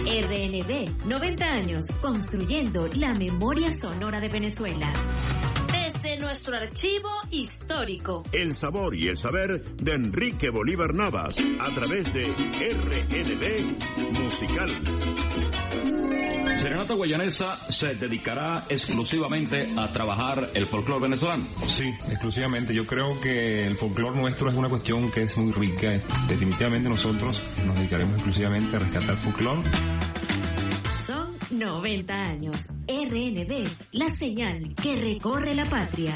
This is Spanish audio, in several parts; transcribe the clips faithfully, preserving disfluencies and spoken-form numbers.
R N B, noventa años, construyendo la memoria sonora de Venezuela. Desde nuestro archivo histórico. El sabor y el saber de Enrique Bolívar Navas, a través de R N B Musical. Serenata Guayanesa se dedicará exclusivamente a trabajar el folclore venezolano. Sí, exclusivamente. Yo creo que el folclore nuestro es una cuestión que es muy rica. Definitivamente nosotros nos dedicaremos exclusivamente a rescatar el folclore. Son noventa años. R N B, la señal que recorre la patria.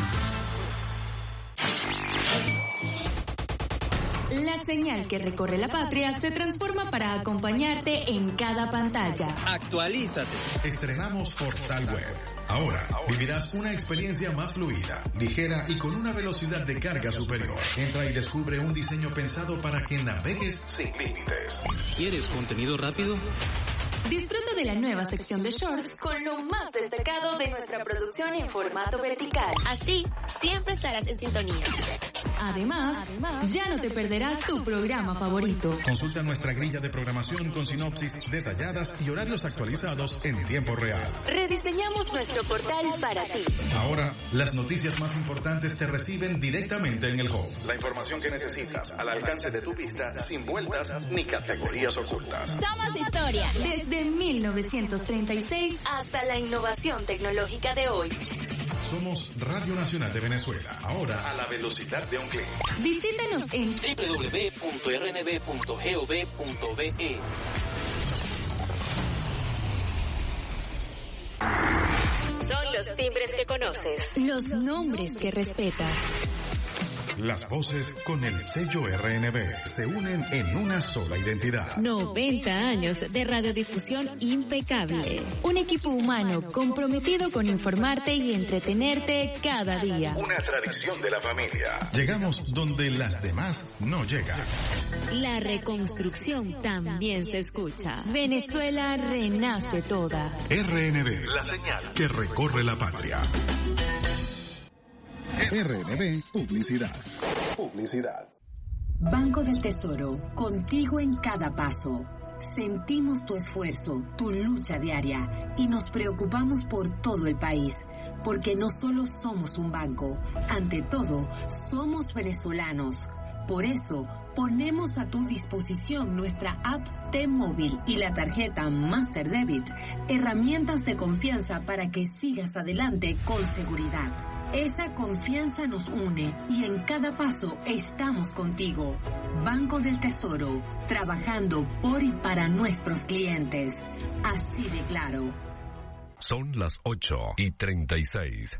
La señal que recorre la patria se transforma para acompañarte en cada pantalla. Actualízate. Estrenamos Portal Web. Ahora vivirás una experiencia más fluida, ligera y con una velocidad de carga superior. Entra y descubre un diseño pensado para que navegues sin límites. ¿Quieres contenido rápido? Disfruta de la nueva sección de shorts con lo más destacado de nuestra producción en formato vertical. Así, siempre estarás en sintonía. Además, Además, ya no te perderás tu programa favorito. Consulta nuestra grilla de programación con sinopsis detalladas y horarios actualizados en tiempo real. Rediseñamos nuestro portal para ti. Ahora, las noticias más importantes te reciben directamente en el home. La información que necesitas al alcance de tu vista, sin vueltas ni categorías ocultas. Somos historia. Desde mil novecientos treinta y seis hasta la innovación tecnológica de hoy. Somos Radio Nacional de Venezuela, ahora a la velocidad de un clic. Visítanos en doble u doble u doble u punto r n b punto gov punto b e. Son los timbres que conoces, los nombres que respetas. Las voces con el sello R N B se unen en una sola identidad. noventa años de radiodifusión impecable. Un equipo humano comprometido con informarte y entretenerte cada día. Una tradición de la familia. Llegamos donde las demás no llegan. La reconstrucción también se escucha. Venezuela renace toda. R N B, la señal que recorre la patria. R N B Publicidad. Publicidad. Banco del Tesoro, contigo en cada paso. Sentimos tu esfuerzo, tu lucha diaria y nos preocupamos por todo el país, porque no solo somos un banco, ante todo, somos venezolanos. Por eso, ponemos a tu disposición nuestra app T-Móvil y la tarjeta Master Debit, herramientas de confianza para que sigas adelante con seguridad. Esa confianza nos une y en cada paso estamos contigo. Banco del Tesoro, trabajando por y para nuestros clientes. Así de claro. Son las ocho y treinta y seis.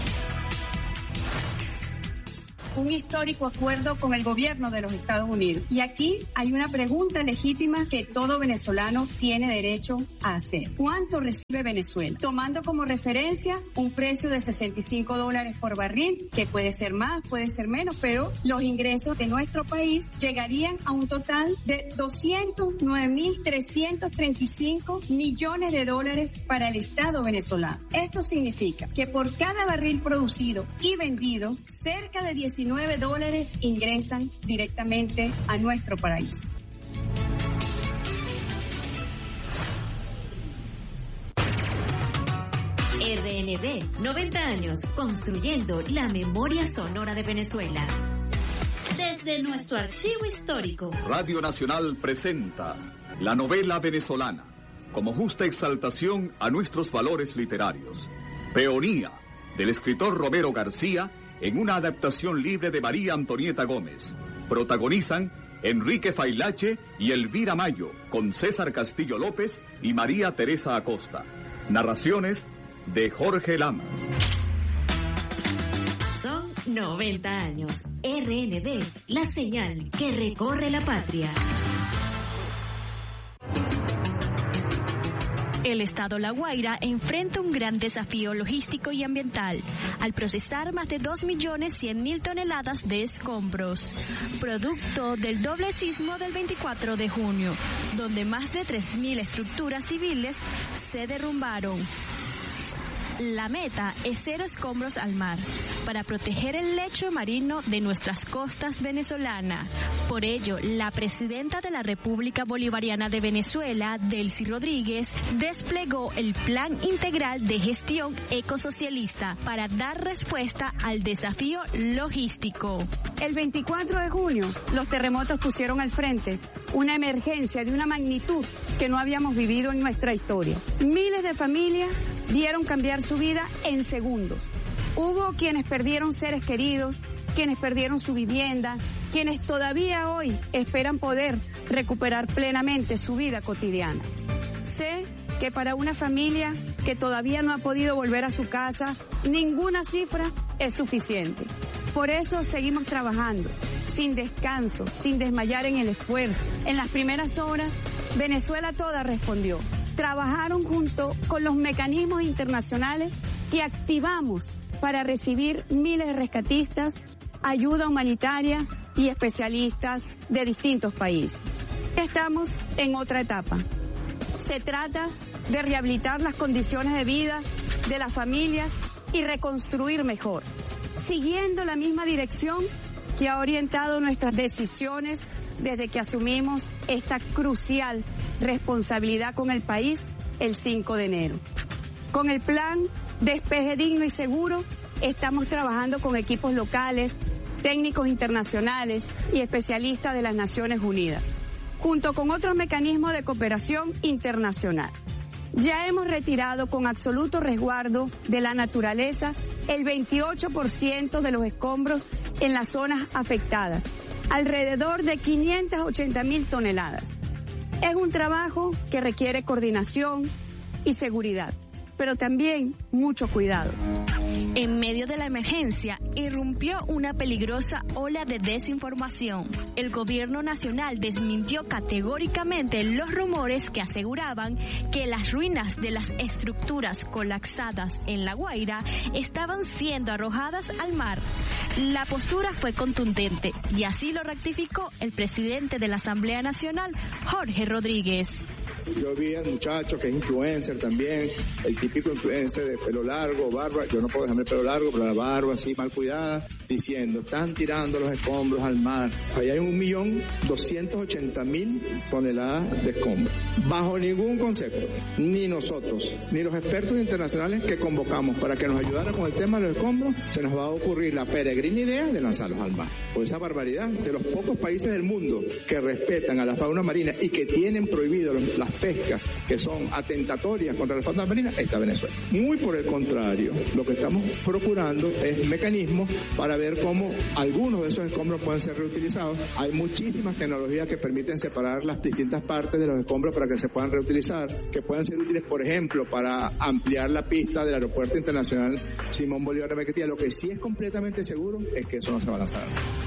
Un histórico acuerdo con el gobierno de los Estados Unidos. Y aquí hay una pregunta legítima que todo venezolano tiene derecho a hacer. ¿Cuánto recibe Venezuela? Tomando como referencia un precio de sesenta y cinco dólares por barril, que puede ser más, puede ser menos, pero los ingresos de nuestro país llegarían a un total de doscientos nueve mil trescientos treinta y cinco millones de dólares para el Estado venezolano. Esto significa que por cada barril producido y vendido, cerca de diecinueve dólares ingresan directamente a nuestro país. R N B, noventa años, construyendo la memoria sonora de Venezuela. Desde nuestro archivo histórico. Radio Nacional presenta la novela venezolana, como justa exaltación a nuestros valores literarios. Peonía, del escritor Romero García, en una adaptación libre de María Antonieta Gómez. Protagonizan Enrique Failache y Elvira Mayo, con César Castillo López y María Teresa Acosta. Narraciones de Jorge Lamas. Son noventa años. R N B, la señal que recorre la patria. El estado La Guaira enfrenta un gran desafío logístico y ambiental al procesar más de dos millones cien mil toneladas de escombros, producto del doble sismo del veinticuatro de junio, donde más de tres mil estructuras civiles se derrumbaron. La meta es cero escombros al mar, para proteger el lecho marino de nuestras costas venezolanas. Por ello, la presidenta de la República Bolivariana de Venezuela, Delcy Rodríguez, desplegó el Plan Integral de Gestión Ecosocialista para dar respuesta al desafío logístico. El veinticuatro de junio, los terremotos pusieron al frente una emergencia de una magnitud que no habíamos vivido en nuestra historia. Miles de familias vieron cambiar su vida en segundos. Hubo quienes perdieron seres queridos, quienes perdieron su vivienda, quienes todavía hoy esperan poder recuperar plenamente su vida cotidiana. Sé que para una familia que todavía no ha podido volver a su casa, ninguna cifra es suficiente. Por eso seguimos trabajando, sin descanso, sin desmayar en el esfuerzo. En las primeras horas, Venezuela toda respondió. Trabajaron junto con los mecanismos internacionales que activamos para recibir miles de rescatistas, ayuda humanitaria y especialistas de distintos países. Estamos en otra etapa. Se trata de rehabilitar las condiciones de vida de las familias y reconstruir mejor, siguiendo la misma dirección que ha orientado nuestras decisiones desde que asumimos esta crucial responsabilidad con el país el cinco de enero. Con el plan Despeje Digno y Seguro, estamos trabajando con equipos locales, técnicos internacionales y especialistas de las Naciones Unidas, junto con otros mecanismos de cooperación internacional. Ya hemos retirado con absoluto resguardo de la naturaleza el veintiocho por ciento de los escombros en las zonas afectadas, alrededor de quinientas ochenta mil toneladas. Es un trabajo que requiere coordinación y seguridad, pero también mucho cuidado. En medio de la emergencia, irrumpió una peligrosa ola de desinformación. El gobierno nacional desmintió categóricamente los rumores que aseguraban que las ruinas de las estructuras colapsadas en La Guaira estaban siendo arrojadas al mar. La postura fue contundente y así lo rectificó el presidente de la Asamblea Nacional, Jorge Rodríguez. Yo vi al muchacho que es influencer también, el típico influencer de pelo largo, barba, yo no puedo dejarme el pelo largo, pero la barba así mal cuidada, diciendo, están tirando los escombros al mar. Ahí hay un millón doscientos ochenta mil toneladas de escombros. Bajo ningún concepto, ni nosotros, ni los expertos internacionales que convocamos para que nos ayudaran con el tema de los escombros, se nos va a ocurrir la peregrina idea de lanzarlos al mar. Por esa barbaridad de los pocos países del mundo que respetan a la fauna marina y que tienen prohibido los, las pescas que son atentatorias contra la fauna marina, está Venezuela. Muy por el contrario, lo que estamos procurando es mecanismos para ver cómo algunos de esos escombros pueden ser reutilizados. Hay muchísimas tecnologías que permiten separar las distintas partes de los escombros para que se puedan reutilizar, que pueden ser útiles, por ejemplo, para ampliar la pista del Aeropuerto Internacional Simón Bolívar de Maiquetía. Lo que sí es completamente seguro es que eso no se va a lanzar.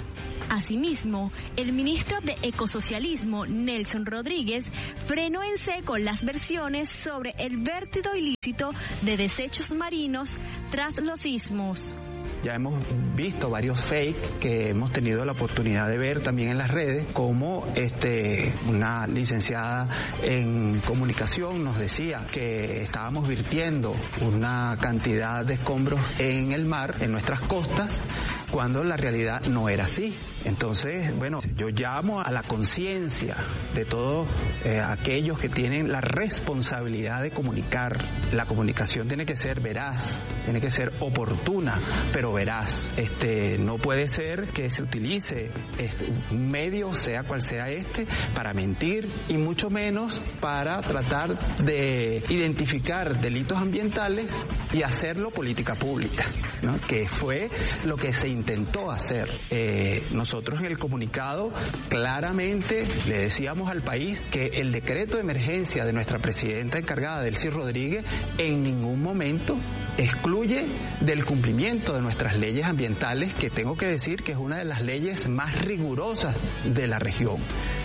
Asimismo, el ministro de Ecosocialismo, Nelson Rodríguez, frenó en seco las versiones sobre el vertido ilícito de desechos marinos tras los sismos. Ya hemos visto varios fake que hemos tenido la oportunidad de ver también en las redes, como este una licenciada en comunicación nos decía que estábamos virtiendo una cantidad de escombros en el mar, en nuestras costas, cuando la realidad no era así. Entonces, bueno, yo llamo a la conciencia de todos eh, aquellos que tienen la responsabilidad de comunicar. La comunicación tiene que ser veraz, tiene que ser oportuna, pero veraz. Este, no puede ser que se utilice este, un medio, sea cual sea este, para mentir y mucho menos para tratar de identificar delitos ambientales y hacerlo política pública, ¿no? Que fue lo que se intentó hacer. Eh, nosotros en el comunicado claramente le decíamos al país que el decreto de emergencia de nuestra presidenta encargada, Delcy Rodríguez, en ningún momento excluye del cumplimiento de nuestras leyes ambientales, que tengo que decir que es una de las leyes más rigurosas de la región.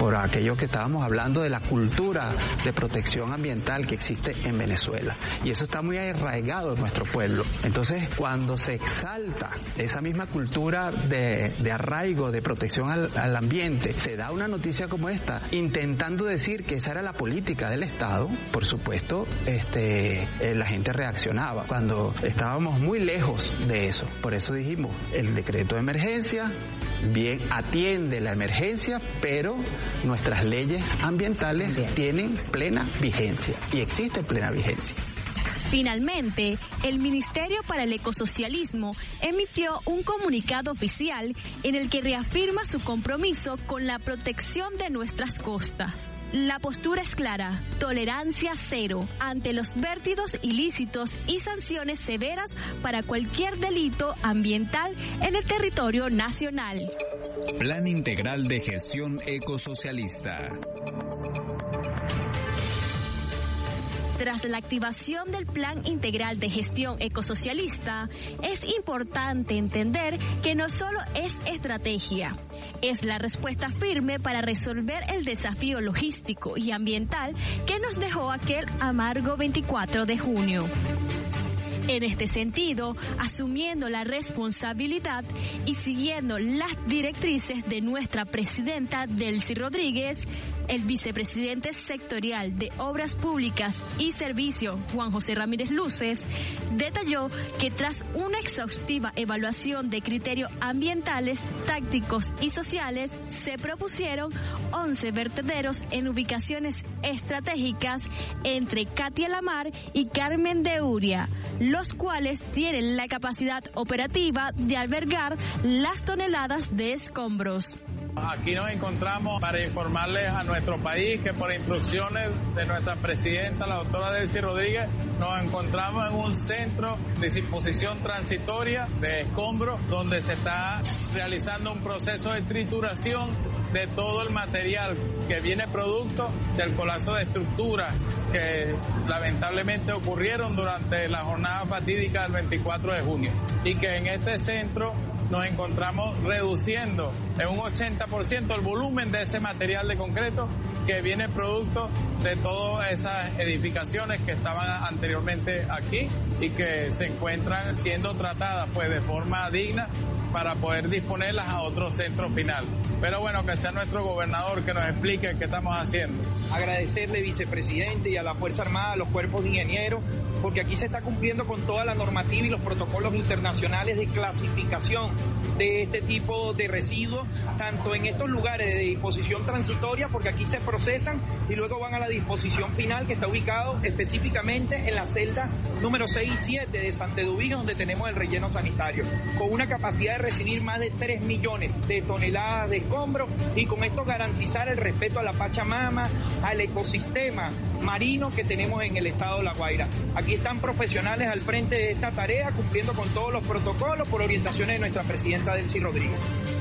por aquello que estábamos hablando de la cultura de protección ambiental que existe en Venezuela. Y eso está muy arraigado en nuestro pueblo. Entonces, cuando se exalta esa misma cultura de, de arraigo, de protección al, al ambiente, se da una noticia como esta, intentando decir que esa era la política del Estado, por supuesto, este, eh, la gente reaccionaba, cuando estábamos muy lejos de eso. Por eso dijimos, el decreto de emergencia bien atiende la emergencia, pero nuestras leyes ambientales bien. tienen plena vigencia y existe plena vigencia. Finalmente, el Ministerio para el Ecosocialismo emitió un comunicado oficial en el que reafirma su compromiso con la protección de nuestras costas. La postura es clara, tolerancia cero ante los vertidos ilícitos y sanciones severas para cualquier delito ambiental en el territorio nacional. Plan Integral de Gestión Ecosocialista. Tras la activación del Plan Integral de Gestión Ecosocialista, es importante entender que no solo es estrategia, es la respuesta firme para resolver el desafío logístico y ambiental que nos dejó aquel amargo veinticuatro de junio. En este sentido, asumiendo la responsabilidad y siguiendo las directrices de nuestra presidenta Delcy Rodríguez, el vicepresidente sectorial de Obras Públicas y Servicios, Juan José Ramírez Luces, detalló que tras una exhaustiva evaluación de criterios ambientales, tácticos y sociales, se propusieron once vertederos en ubicaciones estratégicas entre Katia Lamar y Carmen de Uria, los cuales tienen la capacidad operativa de albergar las toneladas de escombros. Aquí nos encontramos para informarles a nuestro país que por instrucciones de nuestra presidenta, la doctora Delcy Rodríguez, nos encontramos en un centro de disposición transitoria de escombros donde se está realizando un proceso de trituración de todo el material que viene producto del colapso de estructuras que lamentablemente ocurrieron durante la jornada fatídica del veinticuatro de junio y que en este centro nos encontramos reduciendo en un ochenta por ciento el volumen de ese material de concreto que viene producto de todas esas edificaciones que estaban anteriormente aquí y que se encuentran siendo tratadas pues de forma digna para poder disponerlas a otro centro final. Pero bueno, que sea nuestro gobernador que nos explique qué estamos haciendo. Agradecerle, vicepresidente, y a la Fuerza Armada, a los cuerpos de ingenieros, porque aquí se está cumpliendo con toda la normativa y los protocolos internacionales de clasificación de este tipo de residuos, tanto en estos lugares de disposición transitoria, porque aquí se procesan y luego van a la disposición final, que está ubicado específicamente en la celda número seis y siete de Santedubín, donde tenemos el relleno sanitario, con una capacidad de recibir más de tres millones de toneladas de escombros y con esto garantizar el respeto a la Pachamama, al ecosistema marino que tenemos en el estado de La Guaira. Aquí están profesionales al frente de esta tarea, cumpliendo con todos los protocolos por orientaciones de nuestra presidenta Delcy Rodríguez.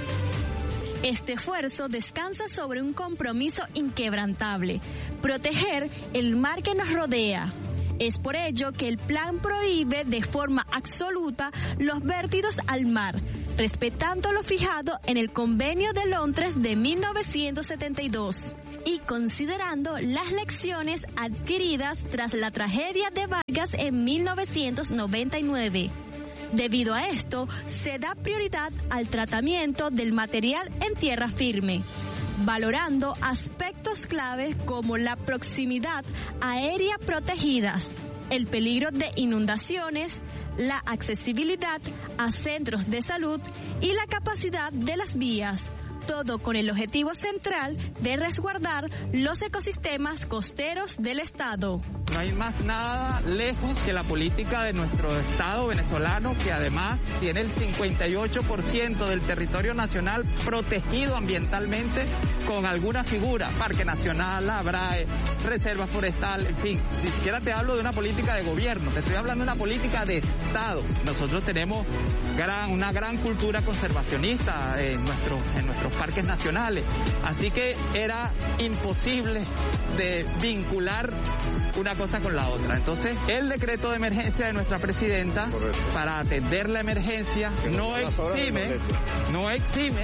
Este esfuerzo descansa sobre un compromiso inquebrantable: proteger el mar que nos rodea. Es por ello que el plan prohíbe de forma absoluta los vertidos al mar, respetando lo fijado en el Convenio de Londres de mil novecientos setenta y dos y considerando las lecciones adquiridas tras la tragedia de Vargas en mil novecientos noventa y nueve. Debido a esto, se da prioridad al tratamiento del material en tierra firme, valorando aspectos claves como la proximidad aérea protegidas, el peligro de inundaciones, la accesibilidad a centros de salud y la capacidad de las vías, todo con el objetivo central de resguardar los ecosistemas costeros del Estado. No hay más nada lejos que la política de nuestro Estado venezolano, que además tiene el cincuenta y ocho por ciento del territorio nacional protegido ambientalmente con alguna figura: Parque Nacional, ABRAE, Reserva Forestal, en fin. Ni siquiera te hablo de una política de gobierno, te estoy hablando de una política de Estado. Nosotros tenemos gran, una gran cultura conservacionista en nuestros en nuestros parques nacionales, así que era imposible de vincular una cosa con la otra. Entonces, el decreto de emergencia de nuestra presidenta, correcto, para atender la emergencia, no exime, no exime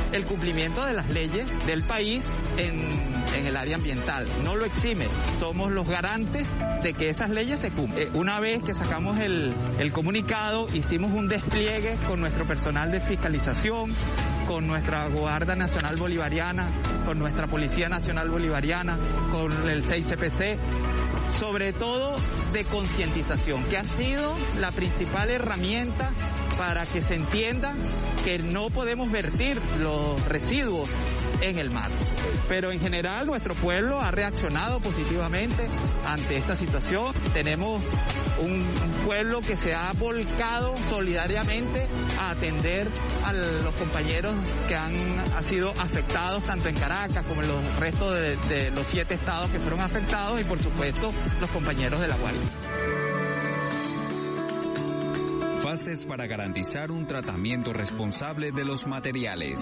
el cumplimiento de las leyes del país en, en el área ambiental. No lo exime, somos los garantes de que esas leyes se cumplen. Una vez que sacamos el, el comunicado, hicimos un despliegue con nuestro personal de fiscalización, con nuestra Guardia Nacional Bolivariana, con nuestra Policía Nacional Bolivariana, con el seis C P C, sobre todo de concientización, que ha sido la principal herramienta para que se entienda que no podemos vertir los residuos en el mar. Pero en general nuestro pueblo ha reaccionado positivamente ante esta situación. Tenemos un pueblo que se ha volcado solidariamente a atender a los compañeros que han, han sido afectados tanto en Caracas como en los restos de, de los siete estados que fueron afectados y por supuesto los compañeros de La Guaira. Fases para garantizar un tratamiento responsable de los materiales.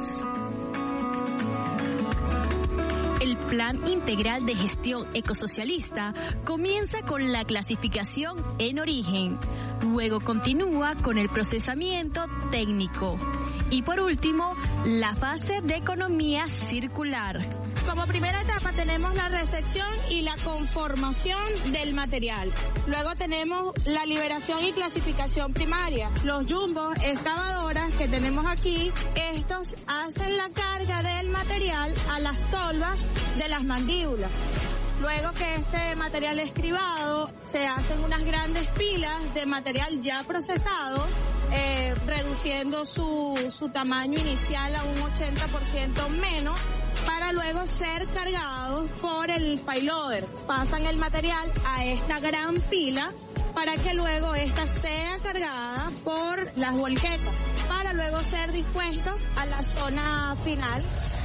El Plan Integral de Gestión Ecosocialista comienza con la clasificación en origen, luego continúa con el procesamiento técnico y por último la fase de economía circular. Como primera etapa tenemos la recepción y la conformación del material. Luego tenemos la liberación y clasificación primaria. Los jumbos excavadoras que tenemos aquí, estos hacen la carga del material a las tolvas de las mandíbulas. Luego que este material es cribado, se hacen unas grandes pilas de material ya procesado, eh, reduciendo su, su tamaño inicial a un ochenta por ciento menos, para luego ser cargados por el payloader. Pasan el material a esta gran pila para que luego esta sea cargada por las volquetas, para luego ser dispuesto a la zona final.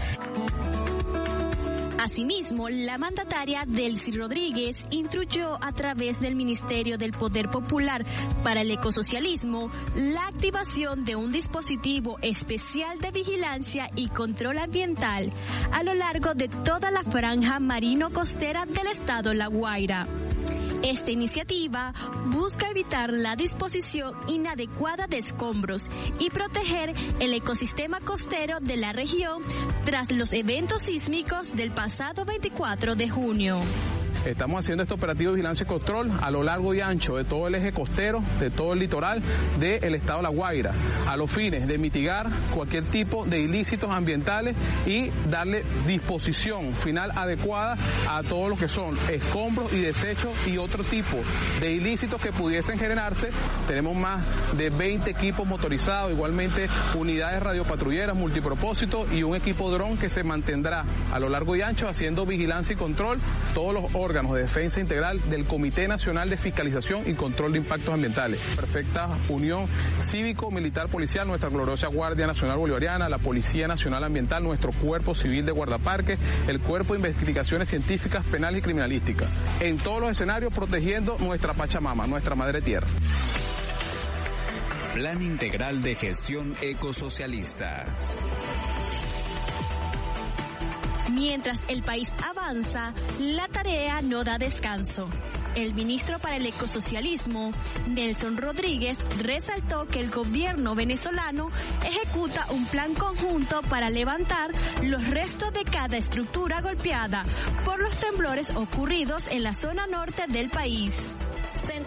Asimismo, la mandataria Delcy Rodríguez instruyó a través del Ministerio del Poder Popular para el Ecosocialismo la activación de un dispositivo especial de vigilancia y control ambiental a lo largo de toda la franja marino-costera del estado La Guaira. Esta iniciativa busca evitar la disposición inadecuada de escombros y proteger el ecosistema costero de la región tras los eventos sísmicos del pasado veinticuatro de junio. Estamos haciendo este operativo de vigilancia y control a lo largo y ancho de todo el eje costero, de todo el litoral del estado de La Guaira, a los fines de mitigar cualquier tipo de ilícitos ambientales y darle disposición final adecuada a todo lo que son escombros y desechos y otro tipo de ilícitos que pudiesen generarse. Tenemos más de veinte equipos motorizados, igualmente unidades radiopatrulleras multipropósito y un equipo dron que se mantendrá a lo largo y ancho haciendo vigilancia y control todos los órganos de defensa integral del Comité Nacional de Fiscalización y Control de Impactos Ambientales. Perfecta unión cívico-militar policial, nuestra gloriosa Guardia Nacional Bolivariana, la Policía Nacional Ambiental, nuestro Cuerpo Civil de Guardaparques, el Cuerpo de Investigaciones Científicas, Penales y Criminalísticas. En todos los escenarios protegiendo nuestra Pachamama, nuestra Madre Tierra. Plan Integral de Gestión Ecosocialista. Mientras el país avanza, la tarea no da descanso. El ministro para el Ecosocialismo, Nelson Rodríguez, resaltó que el gobierno venezolano ejecuta un plan conjunto para levantar los restos de cada estructura golpeada por los temblores ocurridos en la zona norte del país.